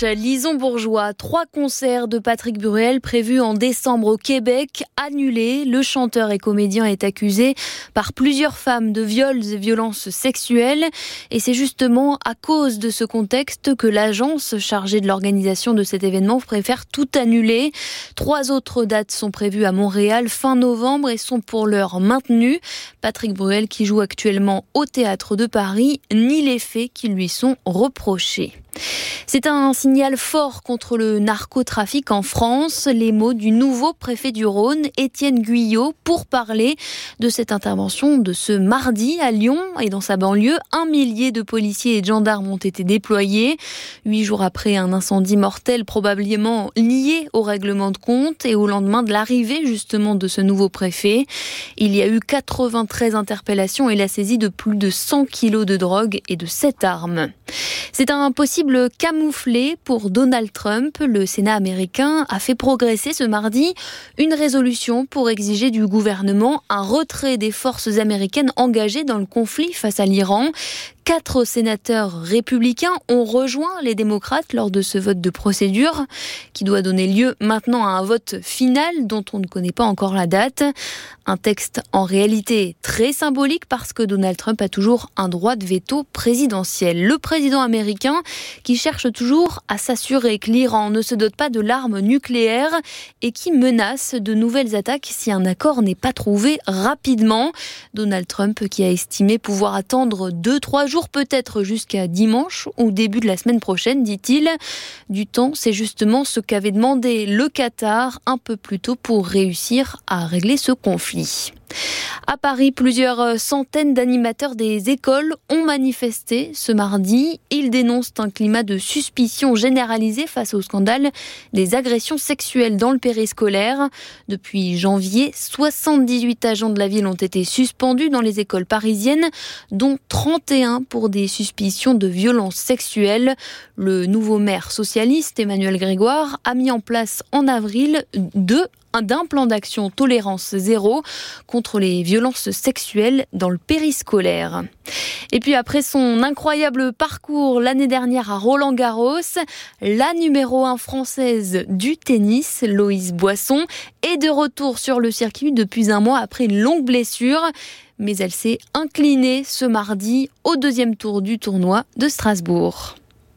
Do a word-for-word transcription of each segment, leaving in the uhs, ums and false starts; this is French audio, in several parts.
Lison Bourgeois, trois concerts de Patrick Bruel prévus en décembre au Québec, annulés. Le chanteur et comédien est accusé par plusieurs femmes de viols et violences sexuelles. Et c'est justement à cause de ce contexte que l'agence chargée de l'organisation de cet événement préfère tout annuler. Trois autres dates sont prévues à Montréal fin novembre et sont pour l'heure maintenues. Patrick Bruel, qui joue actuellement au Théâtre de Paris, nie les faits qui lui sont reprochés. C'est un signal fort contre le narcotrafic en France. Les mots du nouveau préfet du Rhône, Étienne Guyot, pour parler de cette intervention de ce mardi à Lyon et dans sa banlieue. Un millier de policiers et de gendarmes ont été déployés. Huit jours après un incendie mortel probablement lié au règlement de compte et au lendemain de l'arrivée justement de ce nouveau préfet. Il y a eu quatre-vingt-treize interpellations et la saisie de plus de cent kilos de drogue et de sept armes. C'est un possible camouflet pour Donald Trump. Le Sénat américain a fait progresser ce mardi une résolution pour exiger du gouvernement un retrait des forces américaines engagées dans le conflit face à l'Iran. Quatre sénateurs républicains ont rejoint les démocrates lors de ce vote de procédure qui doit donner lieu maintenant à un vote final dont on ne connaît pas encore la date. Un texte en réalité très symbolique parce que Donald Trump a toujours un droit de veto présidentiel. Le président américain qui cherche toujours à s'assurer que l'Iran ne se dote pas de l'arme nucléaire et qui menace de nouvelles attaques si un accord n'est pas trouvé rapidement. Donald Trump qui a estimé pouvoir attendre deux trois jours, peut-être jusqu'à dimanche ou début de la semaine prochaine, dit-il. Du temps, c'est justement ce qu'avait demandé le Qatar un peu plus tôt pour réussir à régler ce conflit. À Paris, plusieurs centaines d'animateurs des écoles ont manifesté ce mardi. Ils dénoncent un climat de suspicion généralisé face au scandale des agressions sexuelles dans le périscolaire. Depuis janvier, soixante-dix-huit agents de la ville ont été suspendus dans les écoles parisiennes, dont trente et un pour des suspicions de violences sexuelles. Le nouveau maire socialiste, Emmanuel Grégoire, a mis en place en avril deux d'un plan d'action tolérance zéro contre les violences sexuelles dans le périscolaire. Et puis après son incroyable parcours l'année dernière à Roland-Garros, la numéro un française du tennis, Loïs Boisson, est de retour sur le circuit depuis un mois après une longue blessure. Mais elle s'est inclinée ce mardi au deuxième tour du tournoi de Strasbourg.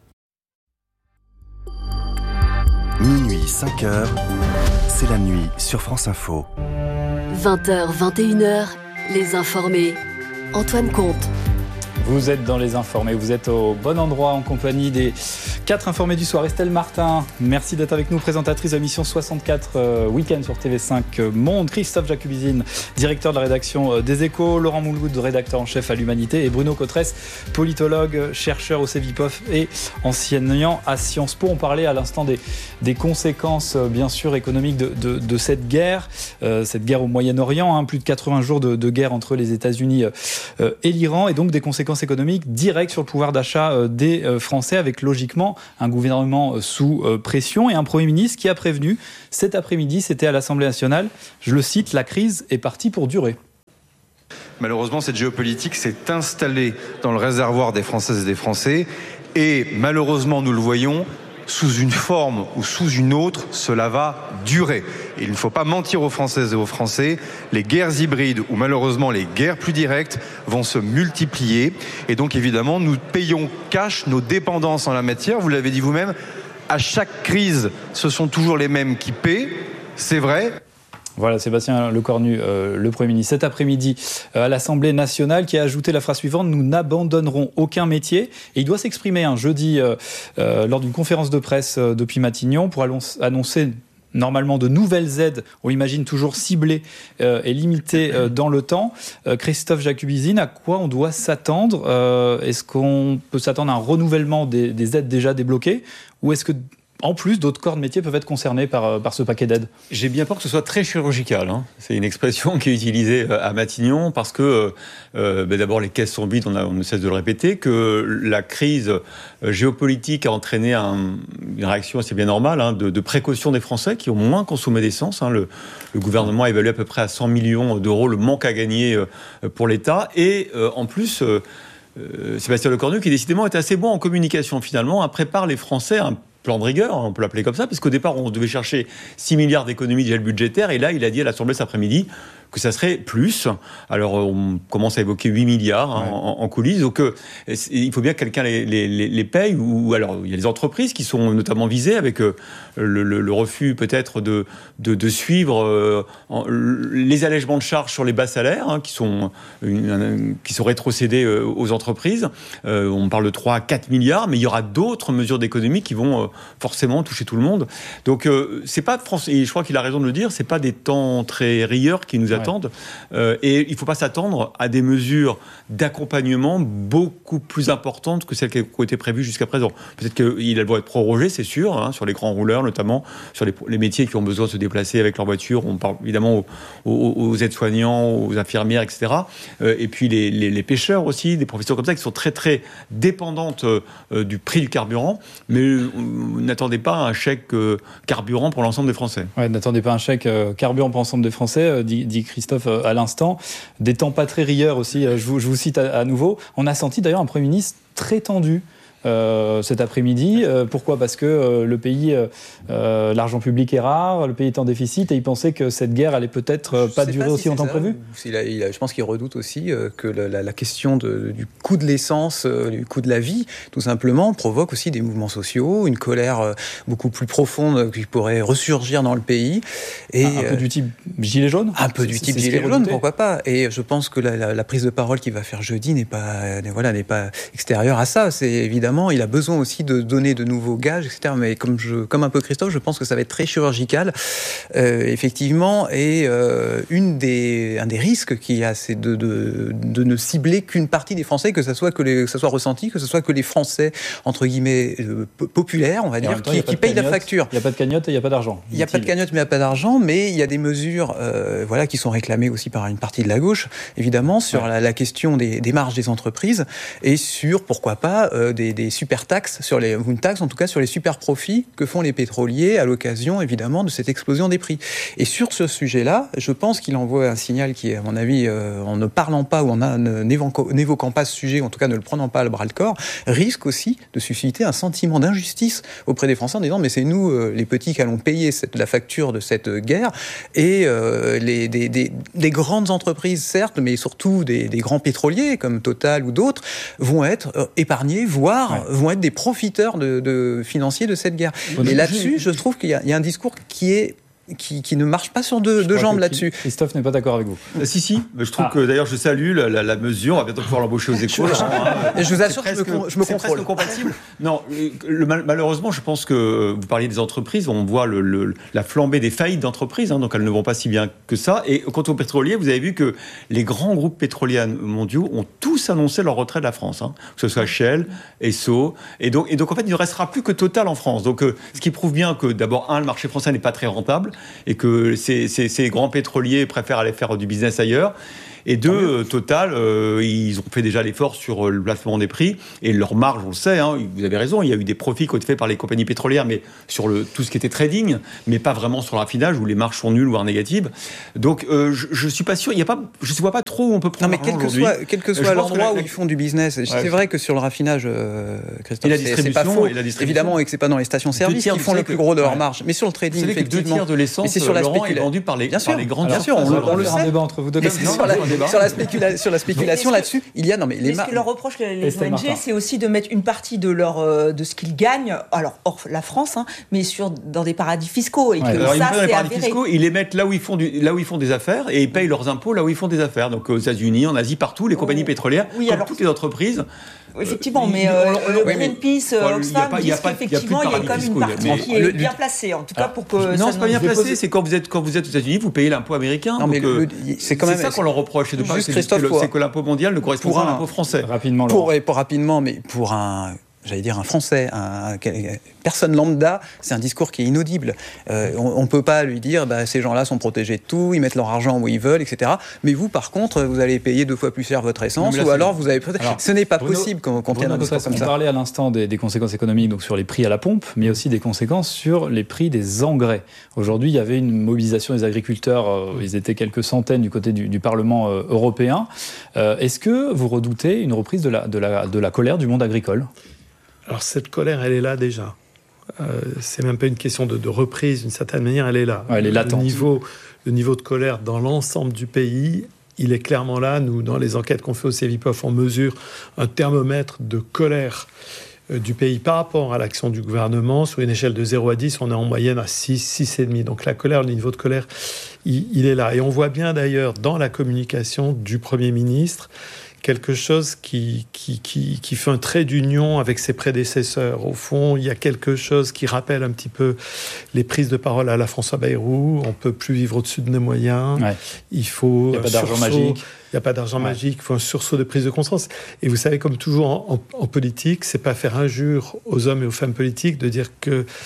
Minuit, cinq heures, c'est la nuit sur France Info. vingt heures, vingt et une heures, les informés. Antoine Comte. Vous êtes dans les informés, vous êtes au bon endroit en compagnie des quatre informés du soir. Estelle Martin, merci d'être avec nous, présentatrice de l'émission soixante-quatre euh, Week-end sur T V cinq Monde. Christophe Jacubizine, directeur de la rédaction des Échos. Laurent Mouloud, rédacteur en chef à l'Humanité. Et Bruno Cotresse, politologue, chercheur au Cevipof et enseignant à Sciences Po. On parlait à l'instant des, des conséquences, bien sûr, économiques de, de, de cette guerre, euh, cette guerre au Moyen-Orient. Hein, plus de quatre-vingts jours de, de guerre entre les États-Unis euh, et l'Iran, et donc des conséquences économiques directes sur le pouvoir d'achat des Français, avec logiquement un gouvernement sous pression et un Premier ministre qui a prévenu cet après-midi, c'était à l'Assemblée nationale, je le cite, la crise est partie pour durer. Malheureusement, cette géopolitique s'est installée dans le réservoir des Françaises et des Français et malheureusement, nous le voyons, sous une forme ou sous une autre, cela va durer. Et il ne faut pas mentir aux Françaises et aux Français, les guerres hybrides ou malheureusement les guerres plus directes vont se multiplier. Et donc évidemment, nous payons cash nos dépendances en la matière. Vous l'avez dit vous-même, à chaque crise, ce sont toujours les mêmes qui paient, c'est vrai. Voilà, Sébastien Lecornu, euh, le Premier ministre, cet après-midi euh, à l'Assemblée nationale, qui a ajouté la phrase suivante: nous n'abandonnerons aucun métier. Et il doit s'exprimer un jeudi euh, euh, lors d'une conférence de presse euh, depuis Matignon pour annoncer normalement de nouvelles aides, on imagine toujours ciblées euh, et limitées euh, dans le temps. Euh, Christophe Jacubizine, à quoi on doit s'attendre euh, Est-ce qu'on peut s'attendre à un renouvellement des, des aides déjà débloquées, ou est-ce que en plus, d'autres corps de métier peuvent être concernés par, par ce paquet d'aides? J'ai bien peur que ce soit très chirurgical. Hein. C'est une expression qui est utilisée à Matignon parce que, euh, ben d'abord, les caisses sont vides, on, a, on ne cesse de le répéter, que la crise géopolitique a entraîné un, une réaction assez bien normale hein, de, de précaution des Français qui ont moins consommé d'essence. Hein. Le, le gouvernement a évalué à peu près à cent millions d'euros le manque à gagner pour l'État. Et euh, en plus... Euh, Euh, Sébastien Lecornu, qui décidément est assez bon en communication finalement, prépare les Français à un plan de rigueur, on peut l'appeler comme ça, parce qu'au départ, on devait chercher six milliards d'économies de gel budgétaire, et là, il a dit à l'Assemblée cet après-midi que ça serait plus. Alors, on commence à évoquer huit milliards hein, ouais. en, en coulisses. Donc, euh, il faut bien que quelqu'un les, les, les paye. Ou alors, il y a les entreprises qui sont notamment visées avec euh, le, le, le refus peut-être de, de, de suivre euh, en, les allègements de charges sur les bas salaires hein, qui, sont une, une, qui sont rétrocédés euh, aux entreprises. Euh, on parle de trois à quatre milliards, mais il y aura d'autres mesures d'économie qui vont euh, forcément toucher tout le monde. Donc, euh, c'est pas France, et je crois qu'il a raison de le dire, c'est pas des temps très rieurs qui nous attendent. Euh, et il ne faut pas s'attendre à des mesures d'accompagnement beaucoup plus importantes que celles qui ont été prévues jusqu'à présent. Peut-être qu'il va être prorogé, c'est sûr, hein, sur les grands rouleurs notamment, sur les, les métiers qui ont besoin de se déplacer avec leur voiture. On parle évidemment aux, aux, aux aides-soignants, aux infirmières, et cetera. Euh, et puis les, les, les pêcheurs aussi, des professions comme ça qui sont très très dépendantes euh, du prix du carburant. Mais euh, n'attendez pas un chèque euh, carburant pour l'ensemble des Français. Ouais, n'attendez pas un chèque euh, carburant pour l'ensemble des Français, euh, dit, dit Christophe euh, à l'instant. Des temps pas très rieurs aussi, euh, je, vous, je vous cite à, à nouveau. On a senti d'ailleurs un Premier ministre très tendu Euh, cet après-midi. Euh, pourquoi ? Parce que euh, le pays, euh, euh, l'argent public est rare, le pays est en déficit et il pensait que cette guerre allait peut-être euh, pas durer pas aussi si longtemps que prévu. Il a, il a, je pense qu'il redoute aussi euh, que la, la question de, du coût de l'essence, euh, du coût de la vie, tout simplement, provoque aussi des mouvements sociaux, une colère euh, beaucoup plus profonde qui pourrait ressurgir dans le pays. Et, un, un peu du type gilet jaune ? Un peu du type gilet jaune, pourquoi pas. Et je pense que la, la, la prise de parole qu'il va faire jeudi n'est pas, voilà, n'est pas extérieure à ça. C'est évidemment il a besoin aussi de donner de nouveaux gages, et cetera. Mais comme, je, comme un peu Christophe, je pense que ça va être très chirurgical, euh, effectivement. Et euh, une des, un des risques qu'il y a, c'est de, de, de ne cibler qu'une partie des Français, que ça soit, que, les, que ça soit ressenti, que ce soit que les Français, entre guillemets, euh, populaires, on va dire, temps, qui, qui payent la facture. Il n'y a pas de cagnotte et il n'y a pas d'argent. Il n'y a pas de cagnotte, mais il n'y a pas d'argent. Mais il y a des mesures euh, voilà, qui sont réclamées aussi par une partie de la gauche, évidemment, sur ouais. la, la question des, des marges des entreprises et sur, pourquoi pas, euh, des, des super taxes, sur les, ou une taxe en tout cas sur les super profits que font les pétroliers à l'occasion évidemment de cette explosion des prix. Et sur ce sujet-là, je pense qu'il envoie un signal qui est à mon avis, euh, en ne parlant pas ou en n'évoquant pas ce sujet, en tout cas ne le prenant pas à bras le corps, risque aussi de susciter un sentiment d'injustice auprès des Français en disant mais c'est nous euh, les petits qui allons payer cette, la facture de cette guerre et euh, les, des, des, des grandes entreprises certes, mais surtout des, des grands pétroliers comme Total ou d'autres vont être euh, épargnés, voire ouais. vont être des profiteurs de, de financiers de cette guerre. Bon, et là-dessus, je trouve qu'il y a, il y a un discours qui est Qui, qui ne marche pas sur deux, deux jambes là-dessus. Christophe n'est pas d'accord avec vous. Euh, si, si. Je trouve ah. que d'ailleurs, je salue la, la, la mesure. On va bientôt pouvoir l'embaucher aux échos. je, hein. je vous assure que je me, je me c'est contrôle. C'est compatible. Non, le, malheureusement, je pense que vous parliez des entreprises. On voit le, le, la flambée des faillites d'entreprises. Hein, donc elles ne vont pas si bien que ça. Et quant aux pétroliers, vous avez vu que les grands groupes pétroliers mondiaux ont tous annoncé leur retrait de la France. Hein, que ce soit Shell, Esso. Et donc, et donc, en fait, il ne restera plus que Total en France. Donc, euh, ce qui prouve bien que, d'abord, un, le marché français n'est pas très rentable et que Ces, ces, ces grands pétroliers préfèrent aller faire du business ailleurs. Et deux, euh, Total, euh, ils ont fait déjà l'effort sur euh, le placement des prix et leur marge, on le sait, hein, vous avez raison, il y a eu des profits qui ont été faits par les compagnies pétrolières, mais sur le, tout ce qui était trading, mais pas vraiment sur le raffinage où les marges sont nulles voire négatives. Donc euh, je ne suis pas sûr, il y a pas, je ne vois pas trop où on peut prendre non, mais quel que soit, quel que soit l'endroit la... où ils font du business, ouais. c'est vrai que sur le raffinage, euh, Christophe, et la distribution, c'est, c'est pas faux, et la distribution. Évidemment, et que c'est pas dans les stations-service qui font le plus gros de leur marge, mais sur le trading, vous savez que deux tiers de l'essence, c'est sur la spéculation, est vendu par les grandes. Bien sûr, on le sait. Un débat entre vous deux. Sur la spéculation. Sur la spéculation là-dessus, il y a non mais les ce que leur reproche les O N G, c'est aussi de mettre une partie de leur euh, de ce qu'ils gagnent, alors hors la France, hein, mais sur dans des paradis fiscaux et ouais. que alors, ça ils c'est les paradis avéré. Fiscaux, ils les mettent là où ils font du, là où ils font des affaires et ils payent leurs impôts là où ils font des affaires. Donc aux États-Unis, en Asie, partout, les compagnies pétrolières, oui, comme alors, toutes les entreprises. Effectivement, mais euh, le Greenpeace, euh, Oxfam disent qu'effectivement il y a quand même une partie qui est bien placée, en tout cas pour que. Non, c'est pas bien placé. C'est quand vous êtes quand vous êtes aux États-Unis, vous payez l'impôt américain. Non, mais c'est quand même ça qu'on leur reproche, c'est de pas c'est que l'impôt mondial ne correspond pas à l'impôt français. Rapidement. Pour pour rapidement, mais pour un. J'allais dire un Français, un, un, personne lambda, c'est un discours qui est inaudible. Euh, on ne peut pas lui dire bah, ces gens-là sont protégés de tout, ils mettent leur argent où ils veulent, et cetera. Mais vous, par contre, vous allez payer deux fois plus cher votre essence, ou alors vous avez... Alors, ce n'est pas Bruno, possible qu'on, qu'on tienne un discours comme ça. On parlait à l'instant des, des conséquences économiques donc sur les prix à la pompe, mais aussi des conséquences sur les prix des engrais. Aujourd'hui, il y avait une mobilisation des agriculteurs, euh, ils étaient quelques centaines du côté du, du Parlement euh, européen. Euh, est-ce que vous redoutez une reprise de la, de la, de la colère du monde agricole ? Alors cette colère, elle est là déjà. Euh, c'est même pas une question de, de reprise, d'une certaine manière, elle est là. Ouais, elle est latente. Le niveau, le niveau de colère dans l'ensemble du pays, il est clairement là. Nous, dans les enquêtes qu'on fait au Cevipof, on mesure un thermomètre de colère euh, du pays par rapport à l'action du gouvernement. Sur une échelle de zéro à dix, on est en moyenne à six, six virgule cinq. Donc la colère, le niveau de colère, il, il est là. Et on voit bien d'ailleurs dans la communication du Premier ministre quelque chose qui, qui, qui, qui fait un trait d'union avec ses prédécesseurs. Au fond, il y a quelque chose qui rappelle un petit peu les prises de parole à la François Bayrou. On ne peut plus vivre au-dessus de nos moyens. Ouais. Il faut... Il n'y a pas d'argent magique. Il n'y a pas d'argent ouais. magique. Il faut un sursaut de prise de conscience. Et vous savez, comme toujours en, en, en politique, c'est pas faire injure aux hommes et aux femmes politiques de dire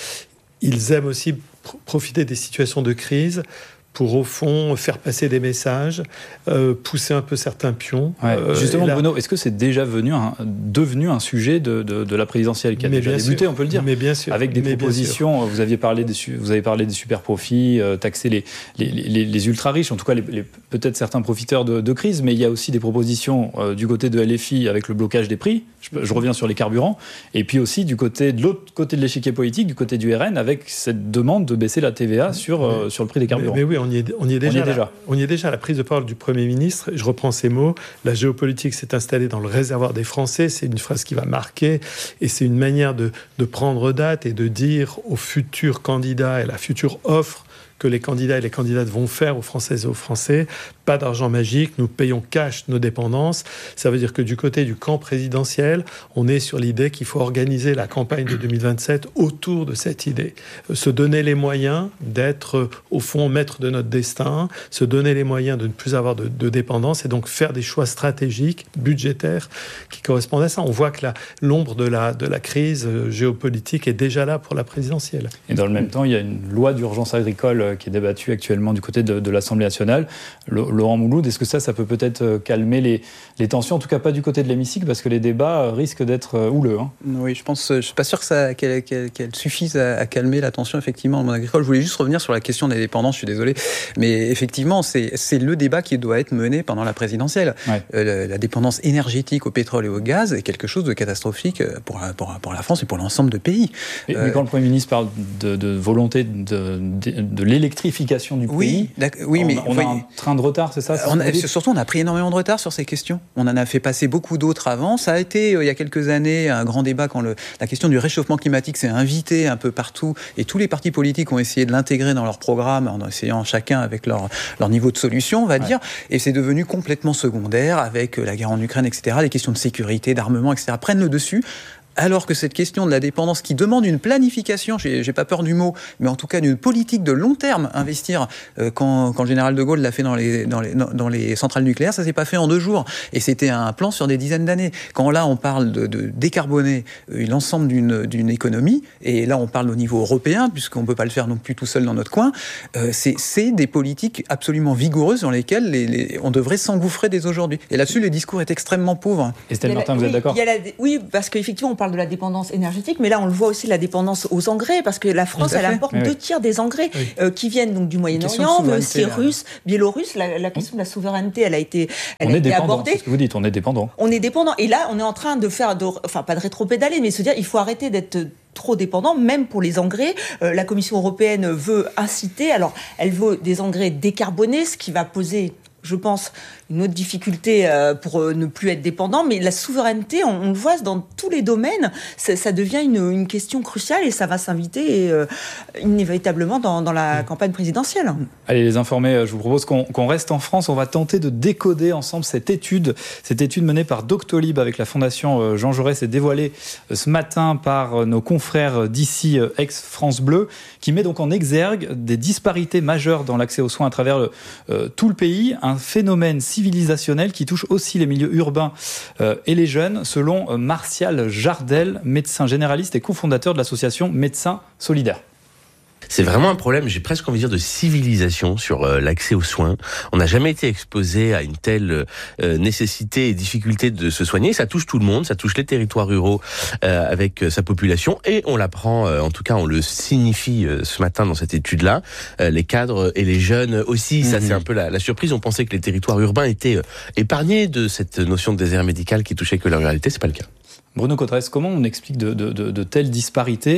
qu'ils aiment aussi pr- profiter des situations de crise pour, au fond, faire passer des messages, euh, pousser un peu certains pions. Ouais, euh, justement, là... Bruno, est-ce que c'est déjà venu un, devenu un sujet de, de, de la présidentielle qui a mais déjà débuté, sûr. on peut le dire, mais bien sûr. Avec des mais propositions, vous aviez parlé des, vous avez parlé des super profits, euh, taxer les, les, les, les ultra-riches, en tout cas les, les, peut-être certains profiteurs de, de crise, mais il y a aussi des propositions euh, du côté de L F I avec le blocage des prix, je, je reviens sur les carburants, et puis aussi du côté, de l'autre côté de l'échiquier politique, du côté du R N, avec cette demande de baisser la T V A sur, mais, euh, sur le prix des carburants. Mais, mais oui, on y est, on y est déjà. On y est déjà. On y est déjà à la prise de parole du Premier ministre. Je reprends ces mots. La géopolitique s'est installée dans le réservoir des Français. C'est une phrase qui va marquer. Et c'est une manière de, de prendre date et de dire aux futurs candidats et la future offre que les candidats et les candidates vont faire aux Françaises et aux Français. Pas d'argent magique, nous payons cash nos dépendances. Ça veut dire que du côté du camp présidentiel, on est sur l'idée qu'il faut organiser la campagne de deux mille vingt-sept autour de cette idée. Se donner les moyens d'être, au fond, maître de notre destin, se donner les moyens de ne plus avoir de, de dépendance et donc faire des choix stratégiques, budgétaires, qui correspondent à ça. On voit que la, l'ombre de la, de la crise géopolitique est déjà là pour la présidentielle. Et dans le même temps, il y a une loi d'urgence agricole qui est débattu actuellement du côté de, de l'Assemblée nationale. Le, Laurent Mouloud, est-ce que ça, ça peut peut-être calmer les, les tensions, en tout cas pas du côté de l'hémicycle, parce que les débats risquent d'être houleux. Hein. Oui, je pense, je suis pas sûr que ça, qu'elle, qu'elle, qu'elle suffise à, à calmer la tension effectivement dans le monde agricole. Je voulais juste revenir sur la question des dépendances. Je suis désolé, mais effectivement, c'est, c'est le débat qui doit être mené pendant la présidentielle. Ouais. Euh, la, la dépendance énergétique au pétrole et au gaz est quelque chose de catastrophique pour, pour, pour la France et pour l'ensemble des pays. Et, euh, mais quand le Premier ministre parle de, de volonté de, de, de l'électrification du oui, pays, oui, on, mais on a un train de retard, c'est ça c'est on a, Surtout, on a pris énormément de retard sur ces questions. On en a fait passer beaucoup d'autres avant. Ça a été, euh, il y a quelques années, un grand débat quand le, la question du réchauffement climatique s'est invitée un peu partout et tous les partis politiques ont essayé de l'intégrer dans leur programme en essayant chacun avec leur, leur niveau de solution, on va ouais. dire. Et c'est devenu complètement secondaire avec la guerre en Ukraine, et cetera. Les questions de sécurité, d'armement, et cetera prennent le dessus. Alors que cette question de la dépendance qui demande une planification, j'ai, j'ai pas peur du mot, mais en tout cas d'une politique de long terme, investir, euh, quand, quand le général de Gaulle l'a fait dans les, dans, les, dans les centrales nucléaires, ça s'est pas fait en deux jours. Et c'était un plan sur des dizaines d'années. Quand là, on parle de, de décarboner euh, l'ensemble d'une, d'une économie, et là, on parle au niveau européen, puisqu'on peut pas le faire non plus tout seul dans notre coin, euh, c'est, c'est des politiques absolument vigoureuses dans lesquelles les, les, on devrait s'engouffrer dès aujourd'hui. Et là-dessus, le discours est extrêmement pauvre. Estelle Martin, vous oui, êtes d'accord ? il y a la, Oui, parce qu'effectivement, on parle de la dépendance énergétique, mais là on le voit aussi la dépendance aux engrais, parce que la France elle importe oui, deux oui. tiers des engrais oui. euh, qui viennent donc du Moyen-Orient, mais aussi russe, biélorusse. La, la question de la souveraineté, elle a été, elle on a est été dépendant, abordée. C'est ce que vous dites, on est dépendant. On est dépendant, et là on est en train de faire, de, enfin pas de rétropédaler, mais se dire il faut arrêter d'être trop dépendant, même pour les engrais. Euh, la Commission européenne veut inciter, alors elle veut des engrais décarbonés, ce qui va poser, je pense, une autre difficulté euh, pour euh, ne plus être dépendant, mais la souveraineté, on, on le voit dans tous les domaines, ça, ça devient une, une question cruciale et ça va s'inviter et, euh, inévitablement dans, dans la campagne présidentielle. Allez, les informés, je vous propose qu'on, qu'on reste en France. On va tenter de décoder ensemble cette étude, cette étude menée par Doctolib avec la Fondation Jean Jaurès et dévoilée ce matin par nos confrères d'ici, ex-France Bleu, qui met donc en exergue des disparités majeures dans l'accès aux soins à travers le, euh, tout le pays, un phénomène civilisationnel qui touche aussi les milieux urbains euh, et les jeunes, selon euh, Martial Jardel, médecin généraliste et cofondateur de l'association Médecins Solidaires. C'est vraiment un problème, j'ai presque envie de dire, de civilisation sur euh, l'accès aux soins. On n'a jamais été exposé à une telle euh, nécessité et difficulté de se soigner. Ça touche tout le monde, ça touche les territoires ruraux euh, avec euh, sa population, et on l'apprend, euh, en tout cas on le signifie euh, ce matin dans cette étude-là, euh, les cadres et les jeunes aussi. Ça, mmh. c'est un peu la, la surprise. On pensait que les territoires urbains étaient euh, épargnés de cette notion de désert médical qui touchait que la ruralité. C'est pas le cas. Bruno Cotresse, comment on explique de, de, de, de telles disparités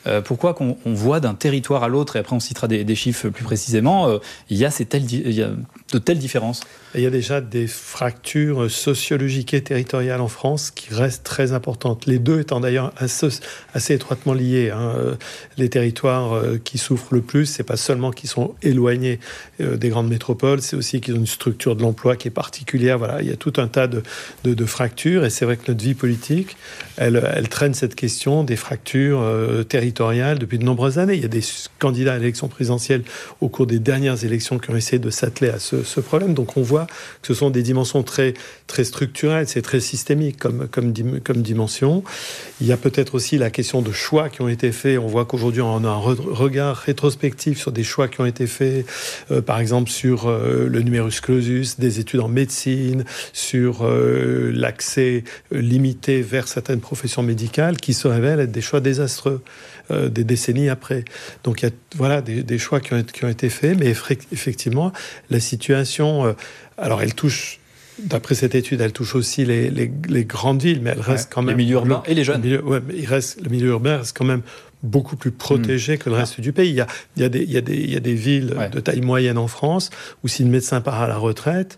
euh, pourquoi qu'on on voit d'un territoire à l'autre, et après on citera des, des chiffres plus précisément, euh, il y a ces telles, il y a de telles différences? Il y a déjà des fractures sociologiques et territoriales en France qui restent très importantes. Les deux étant d'ailleurs assez, assez étroitement liés. Hein. Les territoires qui souffrent le plus, c'est pas seulement qu'ils sont éloignés des grandes métropoles, c'est aussi qu'ils ont une structure de l'emploi qui est particulière. Voilà, il y a tout un tas de, de, de fractures, et c'est vrai que notre vie politique, elle, elle traîne cette question des fractures euh, territoriales depuis de nombreuses années. Il y a des candidats à l'élection présidentielle au cours des dernières élections qui ont essayé de s'atteler à ce, ce problème. Donc on voit que ce sont des dimensions très, très structurelles, c'est très systémique comme, comme, comme dimension. Il y a peut-être aussi la question de choix qui ont été faits. On voit qu'aujourd'hui, on a un re- regard rétrospectif sur des choix qui ont été faits, euh, par exemple sur euh, le numerus clausus, des études en médecine, sur euh, l'accès limité vers certaines professions médicales, qui se révèlent être des choix désastreux euh, des décennies après. Donc il y a voilà, des, des choix qui ont, qui ont été faits, mais effectivement, la situation... Euh, alors, elle touche, d'après cette étude, elle touche aussi les, les, les grandes villes, mais elle reste ouais, quand même... Les milieux urbains et les jeunes. Le milieu, ouais, mais il reste, le milieu urbain reste quand même beaucoup plus protégé mmh. que le reste du pays. Il y a, il y a, des, il y a, des, il y a des villes ouais. de taille moyenne en France où si le médecin part à la retraite,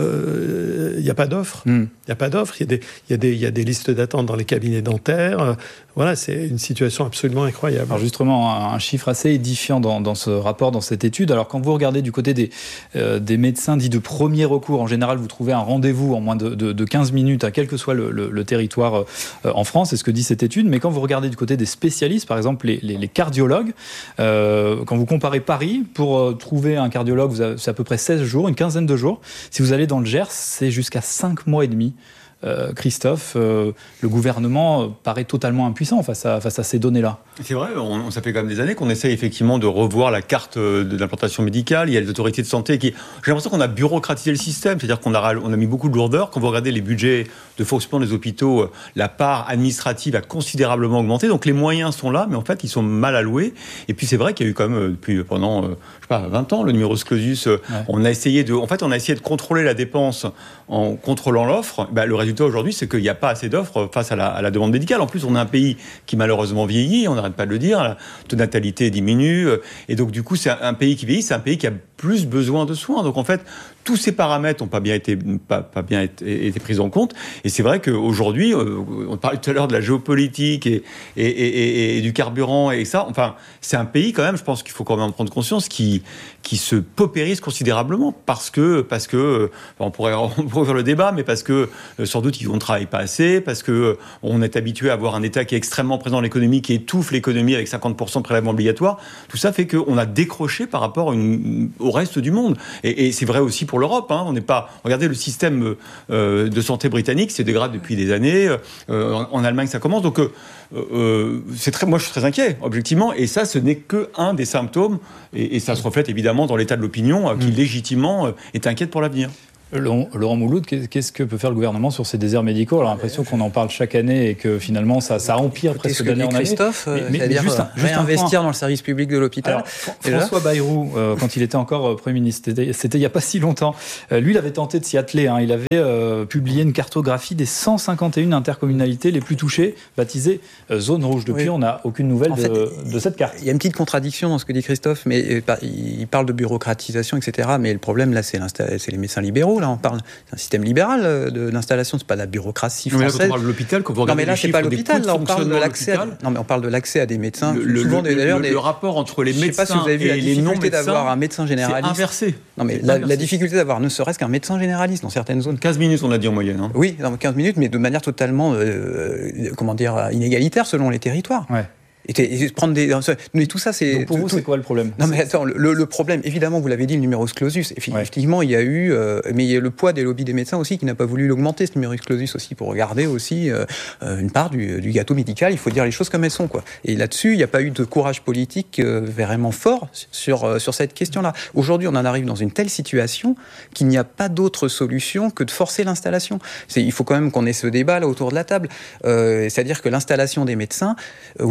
euh, il n'y a pas d'offre. Mmh. Il n'y a pas d'offre. Il y a des, il y a des, il y a des listes d'attente dans les cabinets dentaires. Euh, voilà, c'est une situation absolument incroyable. Alors justement, un, un chiffre assez édifiant dans, dans ce rapport, dans cette étude. Alors quand vous regardez du côté des, euh, des médecins dits de premier recours, en général, vous trouvez un rendez-vous en moins de, de, de quinze minutes, à quel que soit le, le, le territoire euh, en France, c'est ce que dit cette étude. Mais quand vous regardez du côté des spécialistes, par exemple les, les, les cardiologues, euh, quand vous comparez Paris, pour euh, trouver un cardiologue, vous avez, c'est à peu près seize jours, une quinzaine de jours. Si vous allez dans le Gers, c'est jusqu'à cinq mois et demi. Euh, Christophe, euh, le gouvernement euh, paraît totalement impuissant face à, face à ces données-là. C'est vrai, on, ça fait quand même des années qu'on essaie effectivement de revoir la carte de l'implantation médicale. Il y a les autorités de santé qui... J'ai l'impression qu'on a bureaucratisé le système, c'est-à-dire qu'on a, on a mis beaucoup de lourdeur. Quand vous regardez les budgets de fonctionnement des hôpitaux, la part administrative a considérablement augmenté. Donc les moyens sont là, mais en fait, ils sont mal alloués. Et puis c'est vrai qu'il y a eu quand même, depuis pendant, je sais pas, vingt ans, le numerus clausus, ouais. on a essayé de... En fait, on a essayé de contrôler la dépense en contrôlant l'offre. Ben, le résultat aujourd'hui, c'est qu'il n'y a pas assez d'offres face à la, à la demande médicale. En plus, on a un pays qui malheureusement vieillit, on n'arrête pas de le dire, le taux de natalité diminue, et donc du coup, c'est un pays qui vieillit, c'est un pays qui a plus besoin de soins. Donc en fait, tous ces paramètres n'ont pas bien été, pas, pas bien été, été pris en compte. Et c'est vrai qu'aujourd'hui, euh, on parlait tout à l'heure de la géopolitique et, et, et, et, et du carburant et ça. Enfin, c'est un pays quand même, je pense qu'il faut quand même en prendre conscience, qui, qui se paupérise considérablement parce que, parce que on pourrait, on pourrait faire le débat, mais parce que sans doute on ne travaille pas assez, parce que on est habitué à avoir un État qui est extrêmement présent dans l'économie, qui étouffe l'économie avec cinquante pour cent de prélèvements obligatoires. Tout ça fait qu'on a décroché par rapport à une, au reste du monde. Et, et c'est vrai aussi pour l'Europe. Hein. On n'est pas. Regardez le système euh, de santé britannique, se dégrade depuis des années. Euh, en, en Allemagne, ça commence. Donc, euh, euh, c'est très. Moi, je suis très inquiet, objectivement. Et ça, ce n'est que un des symptômes. Et, et ça se reflète évidemment dans l'état de l'opinion, euh, qui mmh. légitimement euh, est inquiète pour l'avenir. Laurent Mouloud, qu'est-ce que peut faire le gouvernement sur ces déserts médicaux ? On a l'impression qu'on en parle chaque année et que finalement ça, ça empire Écoutez, presque d'année en année. Christophe, mais, mais, c'est-à-dire mais juste, un, juste réinvestir dans le service public de l'hôpital. Alors, François Bayrou, euh, quand il était encore Premier ministre, c'était, c'était il n'y a pas si longtemps, euh, lui il avait tenté de s'y atteler. Hein. Il avait euh, publié une cartographie des cent cinquante et une intercommunalités les plus touchées, baptisées euh, zones rouges. Depuis, oui. on n'a aucune nouvelle de, fait, de cette carte. Il y a une petite contradiction dans ce que dit Christophe, mais euh, il parle de bureaucratisation, et cetera. Mais le problème là, c'est, c'est les médecins libéraux. Là, on parle. Un système libéral de l'installation, c'est pas la bureaucratie française. Mais là, quand on parle de l'hôpital, quand vous regardez non, mais là, les c'est pas l'hôpital. Là, on parle de l'accès. À... Non, mais on parle de l'accès à des médecins. Le, souvent, le, d'ailleurs, le, des... le rapport entre les médecins si vous avez vu et la les non médecins d'avoir un médecin généraliste. C'est inversé. Non, mais la, la difficulté d'avoir ne serait-ce qu'un médecin généraliste dans certaines zones. quinze minutes, on a dit en moyenne. Hein. Oui, dans quinze minutes, mais de manière totalement, euh, comment dire, inégalitaire selon les territoires. Ouais. Et, et prendre des, mais tout ça, c'est. Donc pour tout, vous, tout... c'est quoi le problème ? Non, mais attends, le, le problème, évidemment, vous l'avez dit, le numerus clausus. Effectivement, ouais. il y a eu, euh, mais il y a le poids des lobbies des médecins aussi qui n'a pas voulu l'augmenter, ce numerus clausus aussi, pour regarder aussi euh, une part du, du gâteau médical. Il faut dire les choses comme elles sont, quoi. Et là-dessus, il n'y a pas eu de courage politique euh, vraiment fort sur euh, sur cette question-là. Aujourd'hui, on en arrive dans une telle situation qu'il n'y a pas d'autre solution que de forcer l'installation. C'est, il faut quand même qu'on ait ce débat là autour de la table. Euh, c'est-à-dire que l'installation des médecins aujourd'hui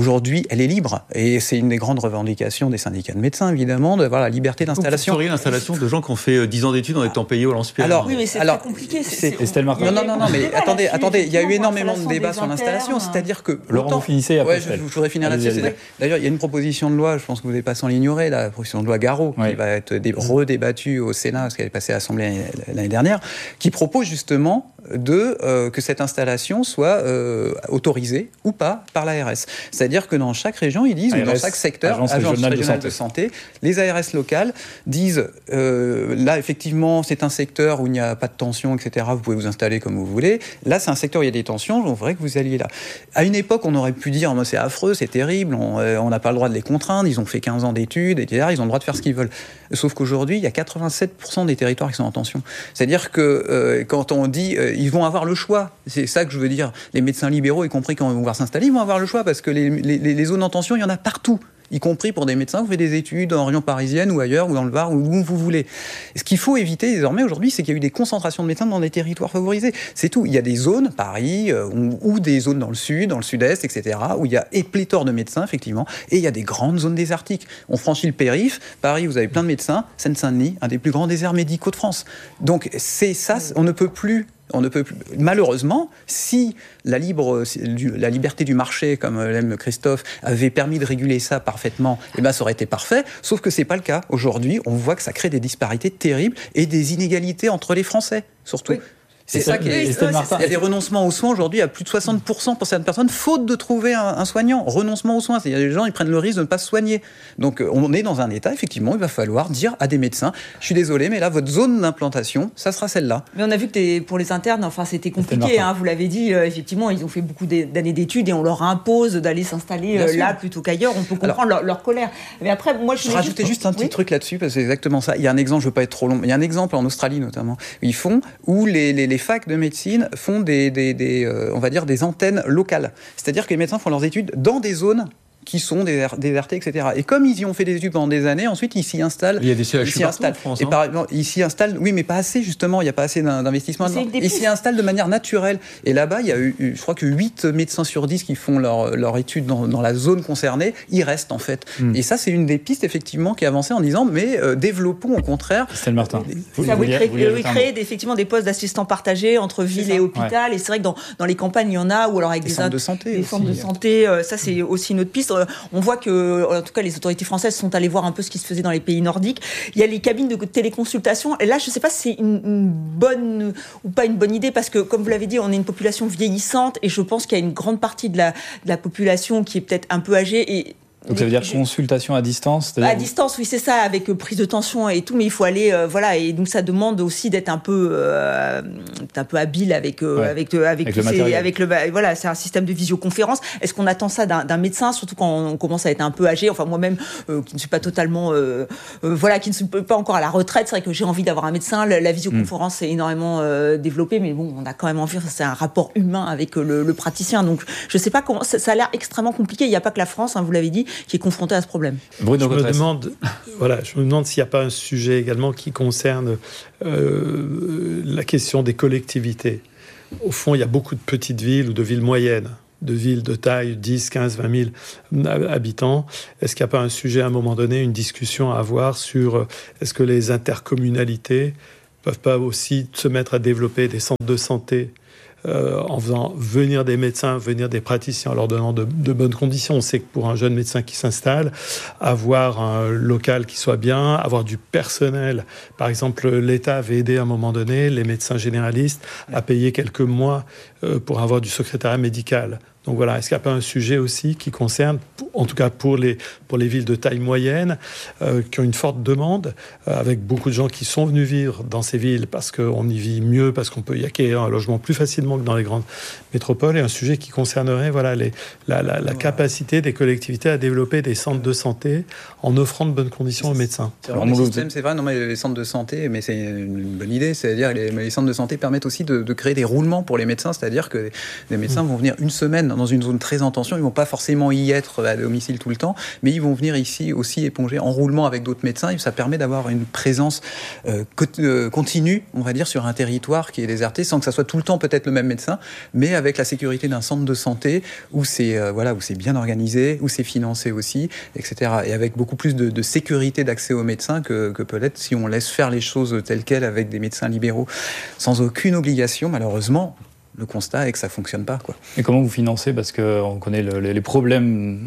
elle est libre. Et c'est une des grandes revendications des syndicats de médecins, évidemment, d'avoir la liberté d'installation. Vous feriez l'installation de gens qui ont fait dix ans d'études en étant payés au lance-pierre. Alors, oui, mais c'est alors, très compliqué. C'est, c'est, c'est, Estelle Martin. Non, non, non, non, mais attendez, attendez, il y a eu énormément de débats sur l'installation, c'est-à-dire que... Laurent, vous finissez après. Ouais, je, je voudrais finir là-dessus. C'est, d'ailleurs, il y a une proposition de loi, je pense que vous n'avez pas sans l'ignorer, la proposition de loi Garot, oui. qui va être dé- redébattue au Sénat, parce qu'elle est passée à l'Assemblée l'année dernière, qui propose justement de, euh, que cette installation soit euh, autorisée ou pas par l'A R S. C'est-à-dire que dans chaque région, ils disent, A R S, ou dans chaque secteur, agence, agence régionale, régionale de, santé. de santé, les A R S locales disent, euh, là, effectivement, c'est un secteur où il n'y a pas de tension, et cetera. Vous pouvez vous installer comme vous voulez. Là, c'est un secteur où il y a des tensions, on voudrait que vous alliez là. À une époque, on aurait pu dire, c'est affreux, c'est terrible, on euh, n'a pas le droit de les contraindre, ils ont fait quinze ans d'études, et cetera. Ils ont le droit de faire ce qu'ils veulent. Sauf qu'aujourd'hui, il y a quatre-vingt-sept pour cent des territoires qui sont en tension. C'est-à-dire que euh, quand on dit, euh, ils vont avoir le choix, c'est ça que je veux dire, les médecins libéraux, y compris quand ils vont pouvoir s'installer, ils vont avoir le choix, parce que les, les, les zones en tension, il y en a partout. Y compris pour des médecins, vous faites des études en région parisienne ou ailleurs, ou dans le Var, ou où vous voulez. Ce qu'il faut éviter désormais aujourd'hui, c'est qu'il y a eu des concentrations de médecins dans des territoires favorisés. C'est tout. Il y a des zones, Paris, euh, ou, ou des zones dans le sud, dans le sud-est, et cetera, où il y a pléthore de médecins, effectivement, et il y a des grandes zones désertiques. On franchit le périph', Paris, vous avez plein de médecins, Seine-Saint-Denis, un des plus grands déserts médicaux de France. Donc c'est ça, on ne peut plus... On ne peut plus... Malheureusement, si la, libre, la liberté du marché, comme l'aime Christophe, avait permis de réguler ça parfaitement, eh ben ça aurait été parfait. Sauf que c'est pas le cas. Aujourd'hui, on voit que ça crée des disparités terribles et des inégalités entre les Français, surtout. Oui. C'est ça qui est. Il y a des renoncements aux soins aujourd'hui à plus de soixante pour cent pour certaines personnes, faute de trouver un, un soignant. Renoncement aux soins, c'est-à-dire que les gens ils prennent le risque de ne pas se soigner. Donc on est dans un état, effectivement, il va falloir dire à des médecins, je suis désolé, mais là votre zone d'implantation, ça sera celle-là. Mais on a vu que pour les internes, enfin c'était compliqué. Hein, vous l'avez dit, euh, effectivement, ils ont fait beaucoup d'années d'études et on leur impose d'aller s'installer euh, là plutôt qu'ailleurs. On peut comprendre Alors, leur, leur colère. Mais après, moi je. Je rajoutais juste, juste un petit oui truc là-dessus parce que c'est exactement ça. Il y a un exemple, je ne veux pas être trop long, mais il y a un exemple en Australie notamment où ils font où les, les, les facs de médecine font des, des, des euh, on va dire des antennes locales. C'est-à-dire que les médecins font leurs études dans des zones qui sont désertés, et cetera. Et comme ils y ont fait des études pendant des années, ensuite ils s'y installent. Il y a des C H U partout en France. Et par exemple, ils s'y installent, oui, mais pas assez justement. Il n'y a pas assez d'investissement. Ils s'y installent de manière naturelle. Et là-bas, il y a eu, je crois que huit médecins sur dix qui font leur, leur étude dans, dans la zone concernée, ils restent en fait. Mm. Et ça, c'est une des pistes effectivement qui est avancée en disant, mais euh, développons au contraire. Estelle Martin. Vous, ça, vous, vous créez, vous créez effectivement des postes d'assistants partagés entre ville et hôpital. Ouais. Et c'est vrai que dans, dans les campagnes, il y en a, ou alors avec des, des centres de santé. Des aussi. centres de santé. Euh, ça, c'est aussi une autre piste. On voit que en tout cas, les autorités françaises sont allées voir un peu ce qui se faisait dans les pays nordiques. Il y a les cabines de téléconsultation. Et là, je ne sais pas si c'est une, une bonne ou pas une bonne idée, parce que, comme vous l'avez dit, on est une population vieillissante, et je pense qu'il y a une grande partie de la, de la population qui est peut-être un peu âgée. Et donc ça veut dire je... consultation à distance, à distance, oui, c'est ça, avec euh, prise de tension et tout, mais il faut aller, euh, voilà, et donc ça demande aussi d'être un peu, euh, un peu habile avec, euh, ouais. avec, euh, avec, avec, le ces, avec le, voilà, c'est un système de visioconférence. Est-ce qu'on attend ça d'un, d'un médecin, surtout quand on commence à être un peu âgé, enfin moi-même euh, qui ne suis pas totalement, euh, euh, voilà, qui ne suis pas encore à la retraite, c'est vrai que j'ai envie d'avoir un médecin. La, la visioconférence mmh. est énormément euh, développée, mais bon, on a quand même envie, c'est un rapport humain avec euh, le, le praticien, donc je sais pas comment, ça, ça a l'air extrêmement compliqué. Il n'y a pas que la France, hein, vous l'avez dit, qui est confronté à ce problème. Bruno je me demande, voilà, je me demande s'il n'y a pas un sujet également qui concerne euh, la question des collectivités. Au fond, il y a beaucoup de petites villes ou de villes moyennes, de villes de taille dix, quinze, vingt mille habitants. Est-ce qu'il n'y a pas un sujet à un moment donné, une discussion à avoir sur est-ce que les intercommunalités ne peuvent pas aussi se mettre à développer des centres de santé Euh, en faisant venir des médecins, venir des praticiens, en leur donnant de, de bonnes conditions. On sait que pour un jeune médecin qui s'installe, avoir un local qui soit bien, avoir du personnel. Par exemple, l'État avait aidé à un moment donné les médecins généralistes à payer quelques mois euh, pour avoir du secrétariat médical. Donc voilà, est-ce qu'il n'y a pas un sujet aussi qui concerne, en tout cas pour les, pour les villes de taille moyenne, euh, qui ont une forte demande, euh, avec beaucoup de gens qui sont venus vivre dans ces villes parce qu'on y vit mieux, parce qu'on peut y acquérir un logement plus facilement que dans les grandes métropoles, et un sujet qui concernerait voilà, les, la, la, la capacité des collectivités à développer des centres de santé en offrant de bonnes conditions aux médecins. C'est vraiment le système, c'est vrai, non mais les centres de santé, mais c'est une bonne idée, c'est-à-dire que les, les centres de santé permettent aussi de, de créer des roulements pour les médecins, c'est-à-dire que les médecins mmh. vont venir une semaine dans une zone très en tension, ils vont pas forcément y être à domicile tout le temps, mais ils vont venir ici aussi éponger en roulement avec d'autres médecins, et ça permet d'avoir une présence euh, continue, on va dire, sur un territoire qui est déserté, sans que ça soit tout le temps peut-être le même médecin, mais avec la sécurité d'un centre de santé où c'est euh, voilà, où c'est bien organisé, où c'est financé aussi, et cetera. Et avec beaucoup plus de, de sécurité d'accès aux médecins que, que peut-être si on laisse faire les choses telles quelles avec des médecins libéraux sans aucune obligation, malheureusement. Le constat est que ça ne fonctionne pas, quoi. Et comment vous financez ? Parce qu'on connaît le, les problèmes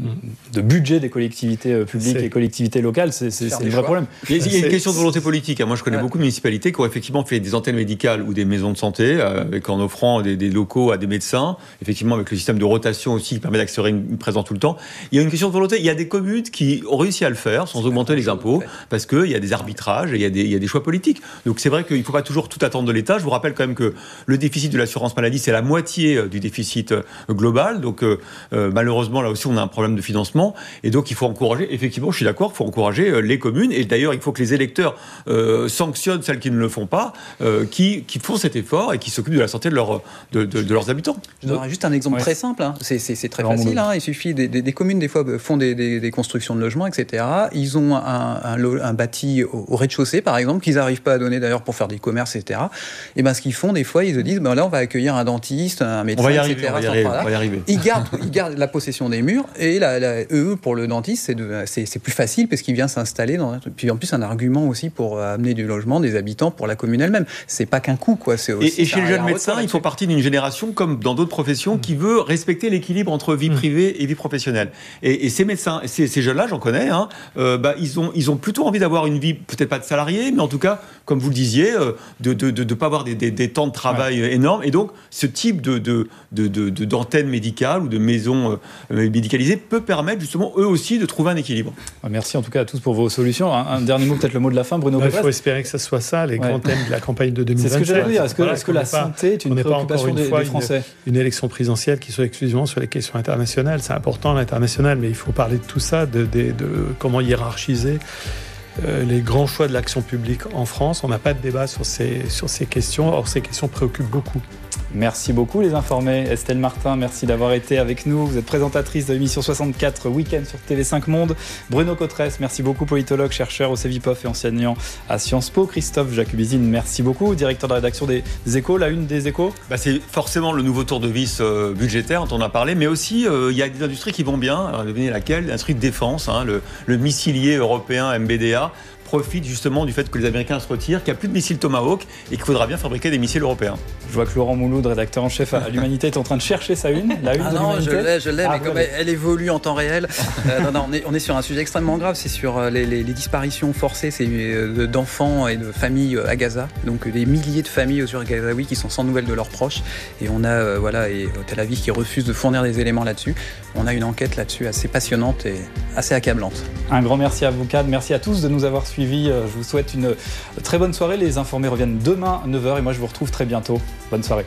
de budget des collectivités publiques c'est... et collectivités locales, c'est, c'est, c'est le vrai problème. Il y a, il y a une question de volonté politique. Moi, je connais ouais. beaucoup de municipalités qui ont effectivement fait des antennes médicales ou des maisons de santé, avec, en offrant des, des locaux à des médecins, effectivement avec le système de rotation aussi qui permet d'accélérer une, une présence tout le temps. Il y a une question de volonté. Il y a des communes qui ont réussi à le faire sans c'est augmenter les impôts, en fait. Parce qu'il y a des arbitrages et il y a des, il y a des choix politiques. Donc c'est vrai qu'il ne faut pas toujours tout attendre de l'État. Je vous rappelle quand même que le déficit de l'assurance maladie, c'est la moitié du déficit global. Donc, euh, malheureusement, là aussi, on a un problème de financement. Et donc, il faut encourager, effectivement, je suis d'accord, il faut encourager les communes. Et d'ailleurs, il faut que les électeurs euh, sanctionnent celles qui ne le font pas, euh, qui, qui font cet effort et qui s'occupent de la santé de, leur, de, de, de leurs habitants. Je donnerai juste un exemple ouais. très simple. Hein. C'est, c'est, c'est très Alors, facile. Hein. Il suffit, des, des, des communes, des fois, font des, des, des constructions de logements, et cetera. Ils ont un, un, un bâti au, au rez-de-chaussée, par exemple, qu'ils n'arrivent pas à donner, d'ailleurs, pour faire des commerces, et cetera. Et ben, ce qu'ils font, des fois, ils se disent, ben là, on va accueillir un dentiste, un médecin, on va y arriver, et cetera. On va y arriver, on va y arriver. Ils gardent, ils gardent la possession des murs et la, la, eux, pour le dentiste, c'est, de, c'est, c'est plus facile parce qu'il vient s'installer. Dans, puis en plus, un argument aussi pour amener du logement, des habitants pour la commune elle-même. C'est pas qu'un coût, quoi. C'est aussi, et, et chez les jeunes médecins, il faut partie d'une génération, comme dans d'autres professions, mmh. qui veut respecter l'équilibre entre vie privée et vie professionnelle. Et, et ces médecins, ces, ces jeunes-là, j'en connais, hein, euh, bah, ils, ont, ils ont plutôt envie d'avoir une vie, peut-être pas de salarié, mais en tout cas, comme vous le disiez, euh, de ne de, de, de pas avoir des, des, des temps de travail ouais. énormes. Et donc, ce type de, de De, de, de, d'antennes médicales ou de maisons euh, médicalisées peut permettre justement eux aussi de trouver un équilibre. Merci en tout cas à tous pour vos solutions. Un, un dernier mot, peut-être le mot de la fin, Bruno Pécresse. Il faut espérer que ce soit ça, les ouais. grands thèmes de la campagne de deux mille vingt-sept. C'est ce que j'allais dire. Est-ce que, voilà, est-ce que la santé est une préoccupation une des, des Français ? Une, une élection présidentielle qui soit exclusivement sur les questions internationales. C'est important l'international, mais il faut parler de tout ça, de, de, de comment hiérarchiser Euh, les grands choix de l'action publique en France. On n'a pas de débat sur ces, sur ces questions. Or, ces questions préoccupent beaucoup. Merci beaucoup, les informés. Estelle Martin, merci d'avoir été avec nous. Vous êtes présentatrice de l'émission soixante-quatre Week-end sur T V cinq Monde. Bruno Cotresse, merci beaucoup, politologue, chercheur au Cevipof et enseignant à Sciences Po. Christophe Jacubizine, merci beaucoup, directeur de la rédaction des Échos. La une des Échos, bah, c'est forcément le nouveau tour de vis euh, budgétaire dont on a parlé, mais aussi il euh, y a des industries qui vont bien. Alors, devinez laquelle ? L'industrie de défense, hein, le, le missilier européen M B D A profite justement du fait que les Américains se retirent, qu'il n'y a plus de missiles Tomahawk et qu'il faudra bien fabriquer des missiles européens. Je vois que Laurent Mouloud, rédacteur en chef à l'Humanité, est en train de chercher sa une. La une ah de non, l'Humanité. je l'ai, je l'ai, ah, mais comme elle, elle évolue en temps réel. euh, non, non, on est, on est sur un sujet extrêmement grave. C'est sur les, les, les disparitions forcées c'est, euh, d'enfants et de familles à Gaza. Donc des milliers de familles sur Gaza, oui, qui sont sans nouvelles de leurs proches. Et on a, euh, voilà, et Tel Aviv qui refuse de fournir des éléments là-dessus. On a une enquête là-dessus assez passionnante et assez accablante. Un grand merci à vous quatre. Merci à tous de nous avoir suivis. Je vous souhaite une très bonne soirée. Les informés reviennent demain à neuf heures et moi je vous retrouve très bientôt. Bonne soirée.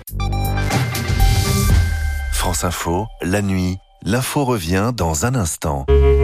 France Info, la nuit, l'info revient dans un instant.